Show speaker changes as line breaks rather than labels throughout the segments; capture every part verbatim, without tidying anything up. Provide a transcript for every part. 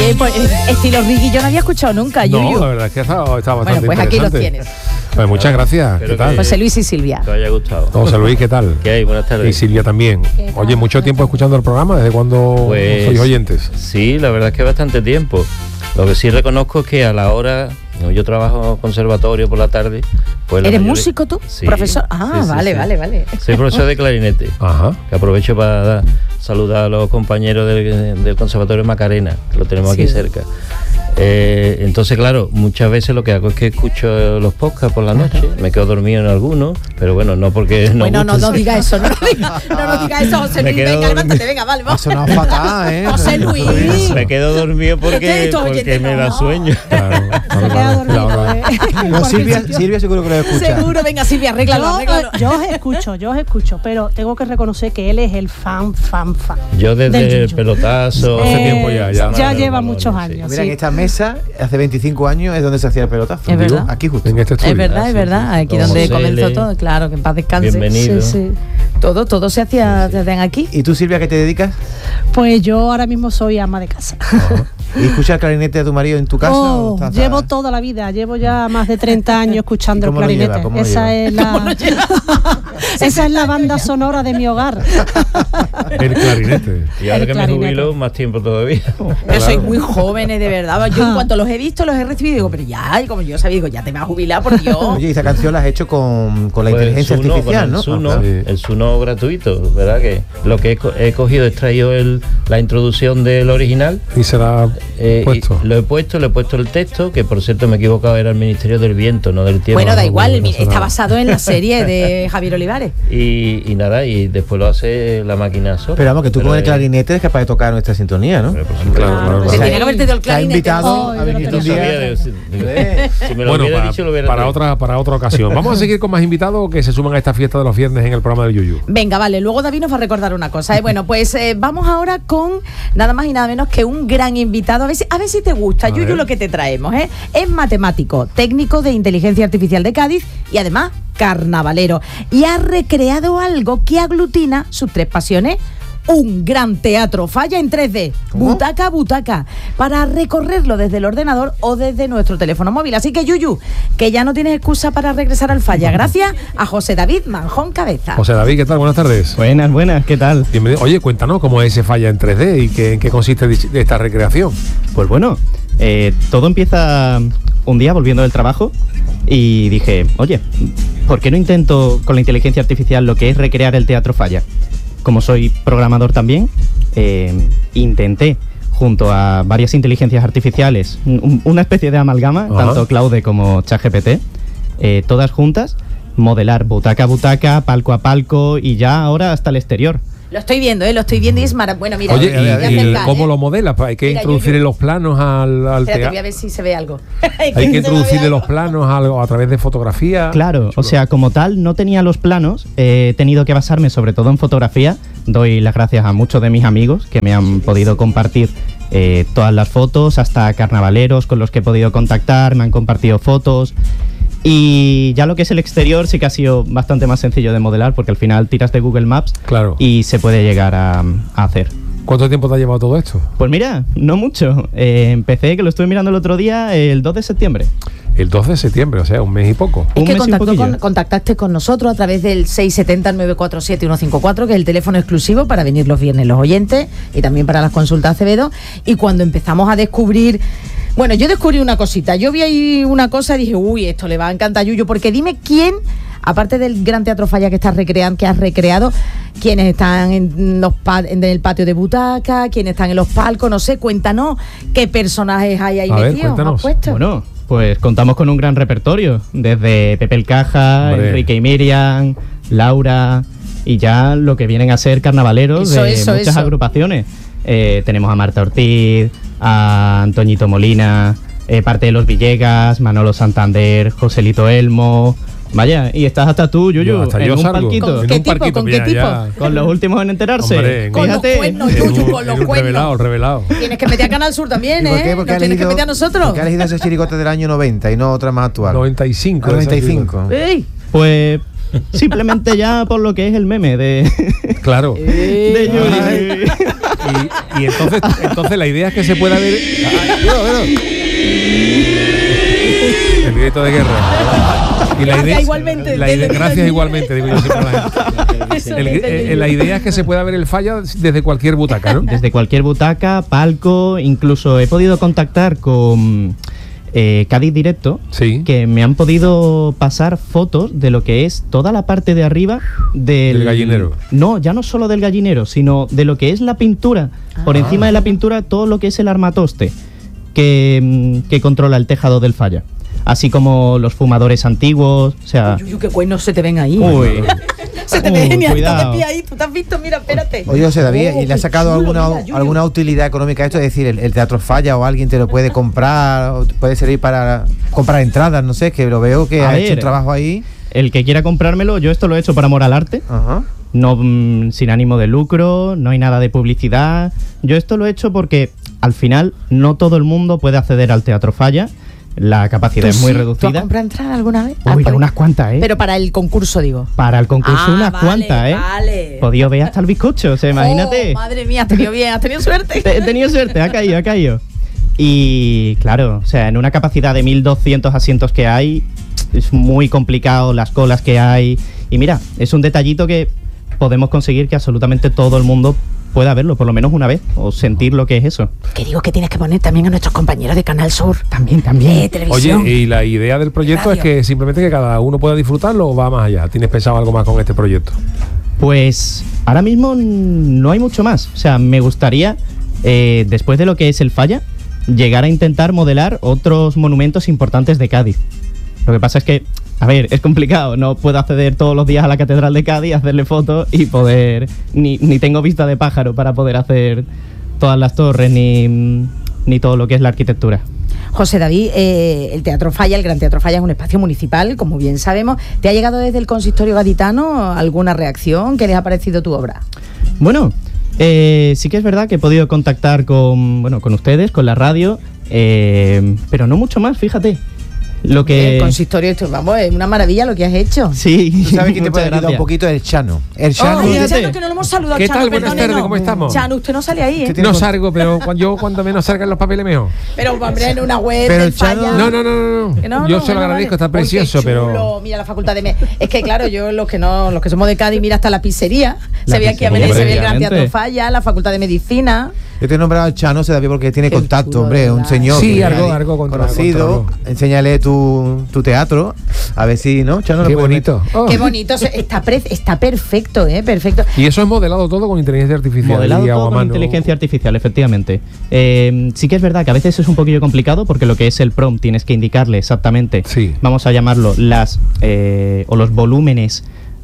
Eh, pues, estilo Ricky yo no había escuchado nunca, Yuyu.
No, la verdad es que está, está bastante
Bueno, pues aquí los tienes.
Pues muchas gracias. ¿Qué tal?
José Luis y Silvia.
Te haya gustado.
José Luis, ¿qué tal?
¿Qué hay? Buenas tardes.
Y Silvia también. Oye, mucho tiempo escuchando el programa. ¿Desde cuándo
Pues,
sois oyentes?
Sí, la verdad es que bastante tiempo. Lo que sí reconozco es que a la hora, yo trabajo en conservatorio por la tarde. Pues la
¿Eres
mayoría-
músico tú?
Sí.
¿Profesor? Ah,
Sí, sí,
vale,
sí.
vale, vale.
Soy profesor de clarinete.
Ajá.
Que aprovecho para dar- saludar a los compañeros del, del conservatorio Macarena, que lo tenemos
Sí.
aquí cerca. Eh, entonces, claro, muchas veces lo que hago es que escucho los podcasts por la noche, me quedo dormido en algunos, pero bueno, no porque no
Bueno, no,
guste.
no diga eso, no, no diga, no, no diga eso, José
Me
Luis,
quedo
venga,
dormido.
levántate, venga, vale,
Ha
vamos.
sonado fatal, ¿eh?
José Luis.
Me quedo dormido
Pero
porque,
esto,
porque
oyente,
me
no.
da sueño.
Claro,
Se queda dormido, ¿eh?
No, Silvia, Silvia seguro que lo escucha.
Seguro, venga, Silvia, arréglalo,
Yo,
arréglalo.
yo os escucho, yo os escucho, pero tengo que reconocer que él es el fan, fan, fan.
Yo
del
desde el
Yuyu.
pelotazo.
Hace tiempo ya, ya.
Ya
Los
lleva
balones,
muchos
sí.
años.
Mira,
sí.
en esta mesa, hace veinticinco años es donde se hacía el pelotazo.
Es
Digo,
verdad.
Aquí justo.
En este estudio.
Es verdad,
Ah,
es
sí,
verdad,
sí.
aquí
Don
donde
José
comenzó
L.
todo, claro, que en paz descanse.
Bienvenido.
Sí, sí. Todo, todo se hacía, se hacían aquí.
¿Y tú, Silvia, qué te dedicas?
Pues yo ahora mismo soy ama de casa.
¿Y escuchas el clarinete de tu marido en tu casa?
Oh,
o estás-
llevo toda la vida, llevo ya más de treinta años escuchando
¿Y
el
cómo lo
clarinete.
lleva? ¿Cómo lo
Esa
lleva?
es la esa es la banda sonora de mi hogar.
El clarinete.
Y ahora
El
que me
clarinete.
jubilo, más tiempo todavía.
Pero sois muy jóvenes, de verdad. Yo en
Ah.
cuanto los he visto, los he recibido, digo, pero ya, y como yo sabía, digo, ya te vas a jubilar, por Dios.
Oye, y esta canción la has hecho con, con la
Pues
inteligencia
Suno,
artificial,
con
¿no?
el Suno,
Ah,
sí.
el Suno gratuito, ¿verdad? Que lo que he, co- he cogido, he extraído el, la introducción del original.
Y se la ha
eh, y
puesto.
lo he puesto, le he puesto el texto, que por cierto me he equivocado, era el Ministerio del Viento, no del Tiempo.
Bueno, da
No,
igual,
no, no,
mira,
no,
está
no.
basado en la serie de Javier Olivares.
Y, y nada, y después lo hace la máquina sola.
Pero vamos, que tú
Pero
con el
es-
clarinete eres capaz de tocar nuestra sintonía, ¿no?
pero por supuesto.
Claro, claro,
Te
claro.
tenía que haberte dado el
Te ha
clarinete.
invitado
Oh,
a
yo lo
venir un
tenía
No
día.
sabía de-
Eh.
si me lo
Bueno,
hubiera
para,
dicho, lo hubiera
para
traído.
otra para otra ocasión. Vamos a seguir con más invitados que se suman a esta fiesta de los viernes en el programa del Yuyu.
Venga, vale, luego David nos va a recordar una cosa. ¿eh? Bueno, pues eh, vamos ahora con nada más y nada menos que un gran invitado. A ver si, a ver si te gusta,
A
Yuyu,
ver.
lo que te traemos. ¿eh? Es matemático, técnico de inteligencia artificial de Cádiz y además carnavalero. Y ha recreado algo que aglutina sus tres pasiones. Un gran teatro falla en tres D,
¿Cómo?
butaca a butaca, para recorrerlo desde el ordenador o desde nuestro teléfono móvil. Así que, Yuyu, que ya no tienes excusa para regresar al falla, gracias a José David Manjón Cabeza.
José David, ¿qué tal? Buenas tardes.
Buenas, buenas, ¿qué tal?
Bienvenido. Oye, cuéntanos cómo es ese falla en tres D y qué, en qué consiste dich- de esta recreación.
Pues bueno, eh, todo empieza un día volviendo del trabajo y dije, oye, ¿por qué no intento con la inteligencia artificial lo que es recrear el teatro falla? Como soy programador también, eh, intenté junto a varias inteligencias artificiales, un- una especie de amalgama,
Ajá.
tanto Claude como ChatGPT, eh, todas juntas, modelar butaca a butaca, palco a palco y ya ahora hasta el exterior.
Lo estoy viendo, ¿eh? Lo estoy viendo y es maravilloso. Bueno, mira,
Oye,
me voy a
¿y, y
acercar,
cómo
¿eh?
lo modelas? Hay que
Mira,
introducir
Yuyu.
en los planos al, al
Espérate, voy a
teatro.
ver si se ve algo.
Hay que introducirle los planos algo a través de fotografía.
Claro,
Chulo.
o sea, como tal, no tenía los planos, eh, he tenido que basarme sobre todo en fotografía. Doy las gracias a muchos de mis amigos que me han podido compartir eh, todas las fotos, hasta carnavaleros con los que he podido contactar, me han compartido fotos. Y ya lo que es el exterior sí que ha sido bastante más sencillo de modelar, porque al final tiras de Google Maps
Claro.
y se puede llegar a, a hacer.
¿Cuánto tiempo te ha llevado todo esto?
Pues mira, no mucho. Eh, empecé, que lo estuve mirando el otro día, el dos de septiembre.
El doce de septiembre, o sea, un mes y poco.
Es
Un
que
mes y un
contactó
poquillo.
con- contactaste con nosotros a través del seis siete cero, nueve cuatro siete, uno cinco cuatro, que es el teléfono exclusivo para venir los viernes los oyentes y también para las consultas Acevedo. Y cuando empezamos a descubrir... Bueno, yo descubrí una cosita. Yo vi ahí una cosa y dije, uy, esto le va a encantar a Yuyu, porque dime quién, aparte del Gran Teatro Falla que estás recreando, que has recreado, quiénes están en, los pa- en el patio de butaca, quiénes están en los palcos, no sé, cuéntanos qué personajes hay ahí
A ver,
metidos.
cuéntanos.
¿has puesto?
Bueno, pues contamos con un gran repertorio, desde Pepe el Caja,
Hombre.
Enrique y Miriam, Laura, y ya lo que vienen a ser carnavaleros
Eso,
de
eso,
muchas
eso.
agrupaciones. Eh, tenemos a Marta Ortiz, a Antoñito Molina, eh, parte de los Villegas, Manolo Santander, Joselito Elmo. Vaya, y estás hasta tú, Yuyu,
Yo, hasta
en
yo
un
salgo.
palquito.
En
¿Qué
un
tipo?
parquito,
¿Con qué
mira,
tipo?
ya.
Con los últimos en enterarse.
Hombre, en-
Con los
Fíjate.
cuernos,
En
Yuyu,
un-
con los
en un
cuernos.
revelado, el revelado.
Tienes que meter a Canal Sur también,
¿Y por qué?
¿eh?
Porque
Nos
ha
tienes que
elegido,
meter a nosotros.
porque ha elegido ese chirigote del año noventa y no otra más actual.
noventa y cinco.
Ah, noventa y cinco.
¡Ey!
Pues simplemente ya por lo que es el meme de,
Claro.
de Yuyu.
Y, y entonces, entonces la idea es que se pueda ver. El grito de guerra. Y la
Gracias
idea,
igualmente.
la idea-
Desde-
gracias igualmente, digo yo siempre a la gente.
Eso
El-
es
eh, la idea es que se pueda ver el falla desde cualquier butaca, ¿no?
Desde cualquier butaca, palco, incluso he podido contactar con eh, Cádiz Directo,
Sí.
que me han podido pasar fotos de lo que es toda la parte de arriba del,
Del gallinero.
No, ya no solo del gallinero, sino de lo que es la pintura. Por encima de la pintura, todo lo que es el armatoste que, mm, que controla el tejado del falla. Así como los fumadores antiguos, o sea...
Uy, uy, qué cuernos se te ven ahí.
Uy,
Se te
Uy,
ven y
cuidado.
de pie ahí. ¿Tú te has visto? Mira, espérate.
Oye, José David,
Oh,
¿y le ha
qué
sacado
chulo,
alguna,
mira, Yuyu.
alguna utilidad económica a esto? Es decir, el, el teatro falla o alguien te lo puede comprar, o puede servir para comprar entradas, no sé, que lo veo que
A
ha
ver.
hecho un trabajo ahí.
el que quiera comprármelo, yo esto lo he hecho por amor al arte.
Ajá.
No, mm, sin ánimo de lucro, no hay nada de publicidad. Yo esto lo he hecho porque al final no todo el mundo puede acceder al Teatro Falla. La capacidad es muy
¿Tú has
reducida.
comprado entrada alguna vez?
Uy,
Ah,
unas cuantas, ¿eh?
Pero para el concurso, digo.
Para el concurso
Ah,
unas
vale,
cuantas, ¿eh?
vale.
Podía ver hasta el bizcocho, o sea, imagínate.
Oh, madre mía, has tenido bien, has tenido suerte.
He tenido suerte, ha caído, ha caído. Y claro, o sea, en una capacidad de mil doscientos asientos que hay, es muy complicado las colas que hay. Y mira, es un detallito que podemos conseguir que absolutamente todo el mundo pueda verlo, por lo menos una vez, o sentir lo que es eso.
Que digo que tienes que poner también a nuestros compañeros de Canal Sur.
También, también.
Eh, televisión.
Oye, y la idea del proyecto es
Radio.
que simplemente que cada uno pueda disfrutarlo o va más allá. ¿Tienes pensado algo más con este proyecto?
Pues ahora mismo no hay mucho más. O sea, me gustaría, eh, después de lo que es el Falla, llegar a intentar modelar otros monumentos importantes de Cádiz. Lo que pasa es que, a ver, es complicado. No puedo acceder todos los días a la Catedral de Cádiz, hacerle fotos y poder... Ni, ni tengo vista de pájaro para poder hacer todas las torres, ni, ni todo lo que es la arquitectura.
José David, eh, el Teatro Falla, el Gran Teatro Falla es un espacio municipal, como bien sabemos. ¿Te ha llegado desde el consistorio gaditano alguna reacción? ¿Qué les ha parecido tu obra?
Bueno, eh, sí que es verdad que he podido contactar con, bueno, con ustedes, con la radio, eh, pero no mucho más, fíjate. Lo que...
El consistorio, esto, vamos, es una maravilla lo que has hecho.
Sí,
¿Tú sabes quién te
muchas
puede ayudar un
gracias.
poquito? El Chano. El
Oh,
Chano.
oye,
fíjate.
Chano, que no lo hemos saludado.
¿Qué
Chano,
tal? Buenas
perdónenos.
tardes, ¿cómo estamos?
Chano, usted no sale ahí, ¿eh?
tiene
No
con-
salgo, pero cuando yo cuando menos salgan los papeles mejor.
Pero, hombre, en una web
Pero
del
el Chano-
Falla.
No, no, no, no. no.
Que no,
yo
no,
se lo
no,
agradezco,
vale.
está
Uy, qué
precioso, pero...
chulo. Mira la facultad de... Me- es que claro, yo los que no, los que somos de Cádiz, mira hasta la pizzería.
La
se ve aquí a
pizzería,
venir, se ve el Gran
obviamente.
Teatro Falla, la facultad de medicina.
Yo te he nombrado al Chano, se David, porque tiene
Qué
contacto,
chulo,
hombre,
de
un
verdad.
señor.
Sí,
que
algo-
es
algo contra-
conocido.
contra-
Enséñale tu, tu teatro, a ver si, ¿no? Chano, lo
Qué
puede
bonito. Oh.
Qué bonito, se- está, pre- está perfecto, ¿eh? Perfecto.
Y eso es modelado todo con inteligencia artificial.
Modelado
y
todo
agua a
con
mano.
inteligencia artificial, efectivamente. Eh, sí que es verdad que a veces es un poquillo complicado porque lo que es el prompt tienes que indicarle exactamente,
Sí.
vamos a llamarlo, las eh, o los volúmenes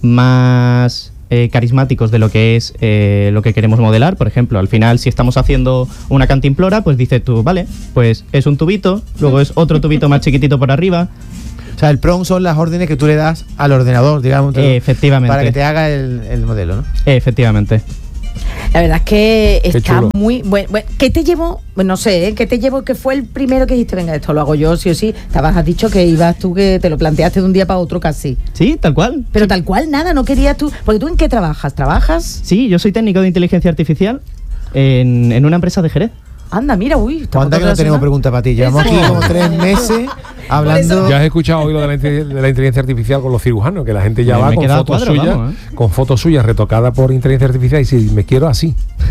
más eh, carismáticos de lo que es eh, lo que queremos modelar. Por ejemplo, al final, si estamos haciendo una cantimplora, pues dices tú, vale, pues es un tubito, luego es otro tubito más chiquitito por arriba.
O sea, el prompt son las órdenes que tú le das al ordenador, digamos.
Eh, efectivamente.
Para que te haga el, el modelo, ¿no?
Efectivamente.
La verdad es que
Qué
está
chulo.
muy bueno. Bueno, ¿qué te llevó? Bueno, no sé, ¿eh? ¿Qué te llevó? ¿Qué fue el primero que dijiste? Venga, esto lo hago yo, sí o sí. Estabas, has dicho que ibas tú, que te lo planteaste de un día para otro casi.
Sí, tal cual.
Pero tal cual, nada, no querías tú. Porque tú, ¿en qué trabajas? ¿Trabajas?
Sí, yo soy técnico de inteligencia artificial en, en una empresa de Jerez.
Anda, mira, uy. está
¿Cuántas que no
todo
tenemos
relacionado.
preguntas para ti? Llevamos aquí
Exacto.
como tres meses hablando.
Ya has escuchado hoy lo de la, inte- de la inteligencia artificial con los cirujanos, que la gente ya
Me-
va
me he
con
quedado
fotos
cuadro,
suyas,
vamos, ¿eh?
con fotos suyas retocadas por inteligencia artificial y si me quiero así.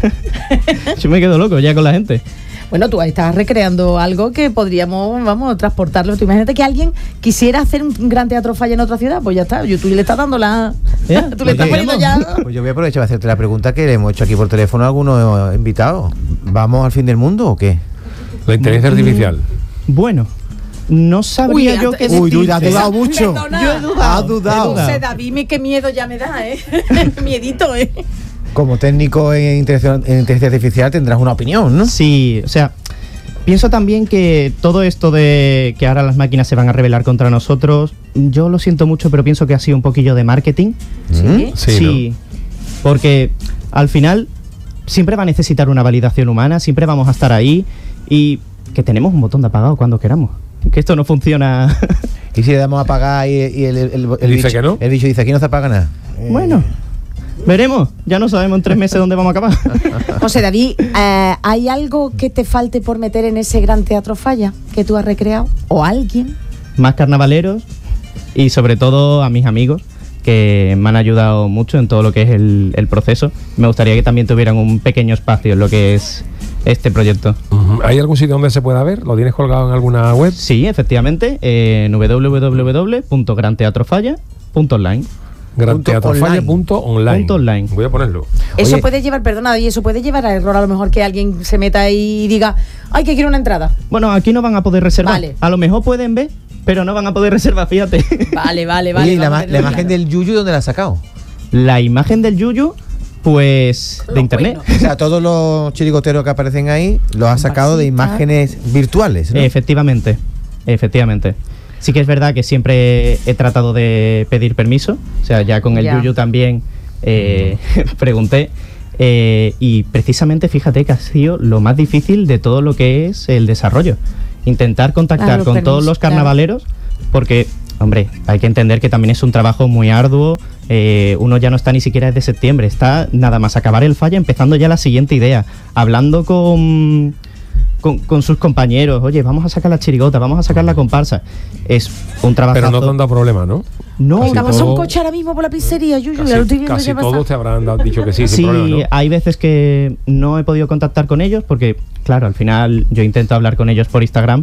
Yo me quedo loco ya con la gente.
Bueno, tú ahí estás recreando algo que podríamos, vamos, transportarlo. Tú imagínate que alguien quisiera hacer un gran teatro Falla en otra ciudad, pues ya está. Yo, tú le estás dando la...
Ya,
tú le estás
Oye,
poniendo ya...
Pues yo voy a aprovechar para hacerte la pregunta que le hemos hecho aquí por teléfono a algunos invitados. ¿Vamos al fin del mundo o qué?
La inteligencia artificial.
Bueno, no sabría
Uy,
yo
has-
qué
Uy,
Uy, uy, has
decirte.
dudado mucho.
Perdona.
Yo he dudado.
Has dudado.
No sé, David, mi- qué miedo ya me da, ¿eh? Miedito, ¿eh?
Como técnico en inteligencia, en inteligencia artificial tendrás una opinión, ¿no?
Sí, o sea, pienso también que todo esto de que ahora las máquinas se van a rebelar contra nosotros, yo lo siento mucho, pero pienso que ha sido un poquillo de marketing.
Sí.
Sí,
porque al final siempre va a necesitar una validación humana, siempre vamos a estar ahí y que tenemos un botón de apagado cuando queramos. Que esto no funciona.
Y si le damos a pagar y, y el, el, el
Dice
bicho,
que no.
el bicho dice aquí no se apaga nada. Eh,
Bueno, Veremos, ya no sabemos en tres meses dónde vamos a acabar.
José David, eh, ¿hay algo que te falte por meter en ese gran Teatro Falla que tú has recreado? ¿O alguien?
Más carnavaleros y sobre todo a mis amigos que me han ayudado mucho en todo lo que es el, el proceso. Me gustaría que también tuvieran un pequeño espacio en lo que es este proyecto.
Uh-huh. ¿Hay algún sitio donde se pueda ver? ¿Lo tienes colgado en alguna web?
Sí, efectivamente, en w w w punto gran teatro falla punto online.
gran teatro falla punto online.
Punto online.
Voy a ponerlo.
Eso
Oye,
puede llevar, perdona, y eso puede llevar a error a lo mejor que alguien se meta ahí y diga, ay, que quiero una entrada.
Bueno, aquí no van a poder reservar.
Vale.
A lo mejor pueden ver, pero no van a poder reservar, fíjate.
Vale, vale, vale.
Oye, ¿y la,
vamos a
ma- la
tenerlo
imagen
claro.
del Yuyu dónde la has sacado?
La imagen del Yuyu, pues, de
Los
internet.
buenos.
O sea, todos los chirigoteros que aparecen ahí los has sacado de
Pasita.
imágenes virtuales, ¿no?
Efectivamente, efectivamente. Sí que es verdad que siempre he tratado de pedir permiso, o sea, ya con el
Ya.
Yuyu también eh, pregunté, eh, y precisamente fíjate que ha sido lo más difícil de todo lo que es el desarrollo. Intentar contactar
Claro,
con
permiso,
todos los
claro.
carnavaleros, porque, hombre, hay que entender que también es un trabajo muy arduo. Eh, uno ya no está ni siquiera desde septiembre, está nada más acabar el falla, empezando ya la siguiente idea, hablando con... Con, con sus compañeros, oye, vamos a sacar la chirigota, vamos a sacar la comparsa. Es un trabajo.
Pero no te han dado problema, ¿no?
No,
Casi
Venga, pasa
todo-
un coche ahora mismo por la pizzería, Yuyu,
Casi,
ya lo estoy viendo
casi
ya pasar.
todos te habrán dado- dicho que sí,
sí,
sin problema, ¿no?
hay veces que no he podido contactar con ellos porque, claro, al final yo intento hablar con ellos por Instagram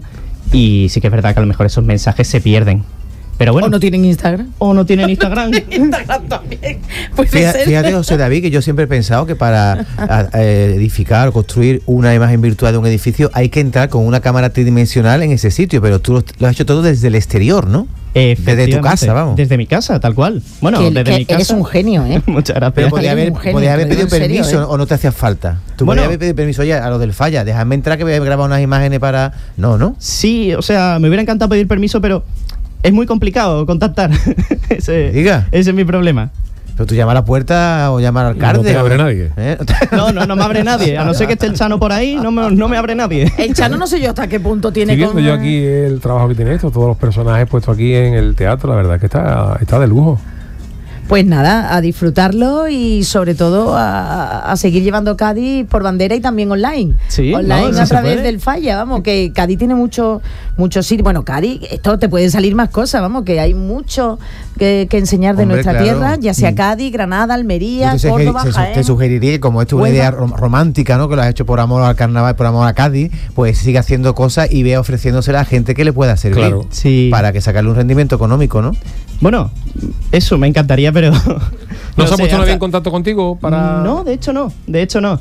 y sí que es verdad que a lo mejor esos mensajes se pierden. Pero bueno,
¿O no tienen Instagram?
o no tienen Instagram.
Instagram también. Puede
Fíjate,
ser.
fíjate, José David, que yo siempre he pensado que para a- eh, edificar o construir una imagen virtual de un edificio hay que entrar con una cámara tridimensional en ese sitio, pero tú lo, lo has hecho todo desde el exterior, ¿no? Desde tu
Efectivamente,
casa, vamos.
Desde mi casa, tal cual. Bueno,
Que-
desde
que
mi casa.
eres un genio, ¿eh?
Muchas gracias.
Pero podía
Eres
haber,
un genio,
podía haber
te lo
pedido
digo en serio,
permiso
¿eh?
o no te hacía falta. Tú
Bueno.
podías haber pedido permiso, oye, a los del falla, déjame entrar que voy a grabar unas imágenes para... No, ¿no?
Sí, o sea, me hubiera encantado pedir permiso, pero es muy complicado contactar. ese,
Diga.
ese es mi problema.
Pero tú llama a la puerta o llama al alcalde.
No te
o-
abre nadie.
¿Eh?
No, no, no me abre nadie. A no ser que esté el Chano por ahí, no me, no me abre nadie.
El Chano no sé yo hasta qué punto tiene
Estoy viendo
con...
yo aquí el trabajo que tiene esto, todos los personajes puestos aquí en el teatro, la verdad que está, está de lujo.
Pues nada, a disfrutarlo y sobre todo a, a seguir llevando Cádiz por bandera y también online.
Sí,
online
no, eso
a
se
través
puede.
del falla, vamos, que Cádiz tiene mucho, mucho sitio. Bueno, Cádiz, esto te pueden salir más cosas, vamos, que hay mucho que, que enseñar de
Hombre,
nuestra
claro.
tierra, ya sea
Mm.
Cádiz, Granada, Almería,
Yo te,
Córdoba,
sugeri- se-
Jaén.
te sugeriría que como esto es una
Huelva.
idea rom- romántica, ¿no? Que lo has hecho por amor al carnaval, por amor a Cádiz, pues sigue haciendo cosas y vea ofreciéndosela a gente que le pueda servir.
Claro.
Sí.
Para que sacarle un rendimiento económico, ¿no?
Bueno, eso me encantaría, pero.
¿No, se ha
sé,
puesto nadie
hasta-
en contacto contigo para...?
No, de hecho no. De hecho no.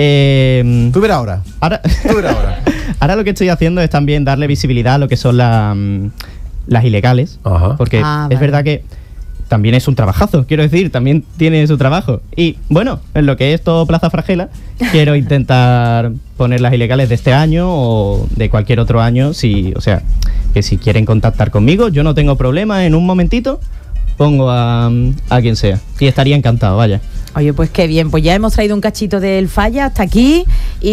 Eh,
Tú verás ahora.
ahora,
Tú verás ahora.
ahora lo que estoy haciendo es también darle visibilidad a lo que son la, mm, las ilegales.
Ajá.
Porque
Ah,
es
vale.
verdad que también es un trabajazo, quiero decir, también tiene su trabajo. Y bueno, en lo que es todo Plaza Fragela, quiero intentar poner las ilegales de este año o de cualquier otro año. Si, o sea, que si quieren contactar conmigo, yo no tengo problema, en un momentito pongo a, a quien sea. Y estaría encantado, vaya.
Oye, pues qué bien, pues ya hemos traído un cachito del falla hasta aquí. Y